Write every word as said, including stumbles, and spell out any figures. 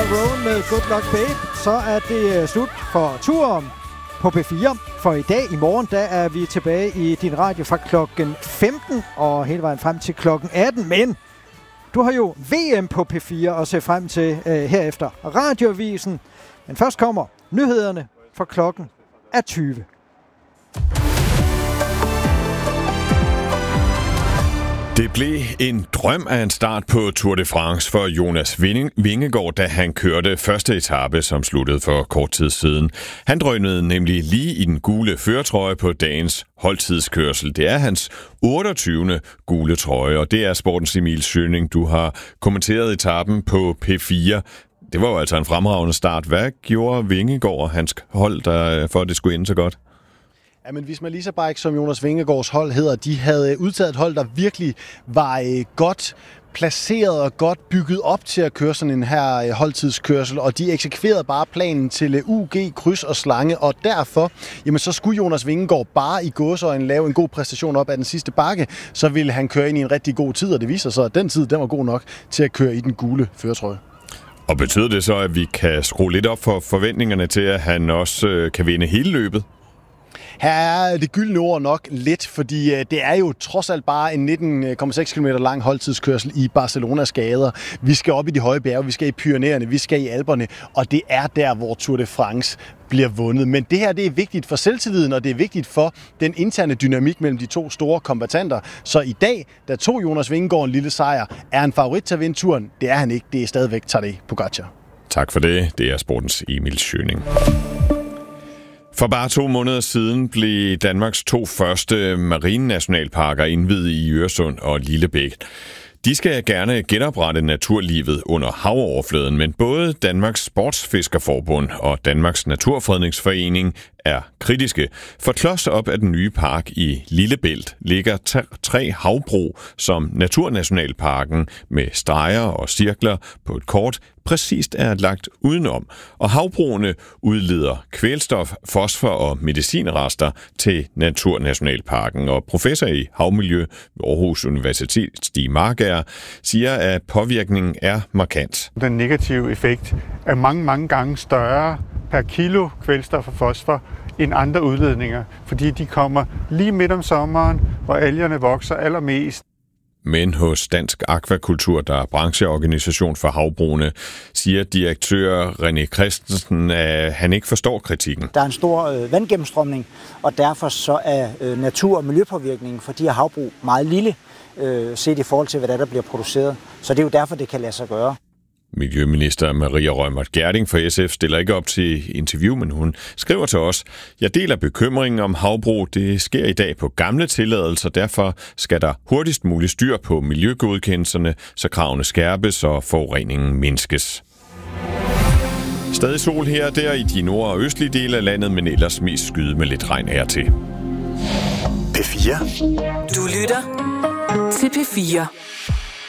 Rowan med Good Luck Babe. Så er det slut for turen på P fire. For i dag, i morgen, der er vi tilbage i din radio fra klokken femten og hele vejen frem til klokken atten. Men du har jo V M på P fire at se frem til uh, herefter Radioavisen. Men først kommer nyhederne, for klokken er tyve. Det blev en drøm af en start på Tour de France for Jonas Vingegaard, da han kørte første etape, som sluttede for kort tid siden. Han drønede nemlig lige i den gule førertrøje på dagens holdtidskørsel. Det er hans otteogtyvende gule trøje, og det er Sportens Emil Schøning. Du har kommenteret etappen på P fire. Det var jo altså en fremragende start. Hvad gjorde Vingegaard og hans hold, der, for at det skulle ende så godt? Ja, men hvis Malisa Bike, som Jonas Vingegaards hold hedder, de havde udtaget et hold, der virkelig var øh, godt placeret og godt bygget op til at køre sådan en her øh, holdtidskørsel, og de eksekverede bare planen til øh, U G, kryds og slange, og derfor, jamen så skulle Jonas Vingegaard bare i gåseøjne lave en god præstation op ad den sidste bakke, så ville han køre ind i en rigtig god tid, og det viser sig, at den tid, den var god nok til at køre i den gule førertrøje. Og betyder det så, at vi kan skrue lidt op for forventningerne til, at han også øh, kan vinde hele løbet? Her er det gyldne ord nok lidt, fordi det er jo trods alt bare en nitten komma seks kilometer lang holdtidskørsel i Barcelonas gader. Vi skal op i de høje bjerge, vi skal i Pyrenæerne, vi skal i Alperne, og det er der, hvor Tour de France bliver vundet. Men det her, det er vigtigt for selvtilliden, og det er vigtigt for den interne dynamik mellem de to store kombattanter. Så i dag, der tog Jonas Vingegaard en lille sejr, er han favorit til at vinde turen? Det er han ikke, det er stadigvæk Tadej Pogačar. Tak for det. Det er Sportens Emil Schøning. For bare to måneder siden blev Danmarks to første marine-nationalparker indviet i Øresund og Lillebælt. De skal gerne genoprette naturlivet under havoverfladen, men både Danmarks Sportsfiskerforbund og Danmarks Naturfredningsforening er kritiske. For klods op af den nye park i Lillebælt ligger tre havbrug, som Naturnationalparken med streger og cirkler på et kort præcist er lagt udenom. Og havbrugene udleder kvælstof, fosfor og medicinrester til Naturnationalparken. Og professor i havmiljø ved Aarhus Universitet, Stig Markager, siger, at påvirkningen er markant. Den negative effekt er mange, mange gange større per kilo kvælstof og fosfor end andre udledninger, fordi de kommer lige midt om sommeren, hvor algerne vokser allermest. Men hos Dansk Akvakultur, der er brancheorganisation for havbrugene, siger direktør René Christensen, at han ikke forstår kritikken. Der er en stor øh, vandgennemstrømning, og derfor så er øh, natur- og miljøpåvirkningen for de her havbrug meget lille, øh, set i forhold til, hvad der, der bliver produceret. Så det er jo derfor, det kan lade sig gøre. Miljøminister Maria Reumert Gjerding fra S F stiller ikke op til interview, men hun skriver til os: Jeg deler bekymringen om havbrug. Det sker i dag på gamle tilladelser, derfor skal der hurtigst muligt styr på miljøgodkendelserne, så kravene skærpes og forureningen mindskes. Stadig sol her og der i de nord- og østlige dele af landet, men ellers mest skyde med lidt regn her til. P fire. Du lytter til P fire.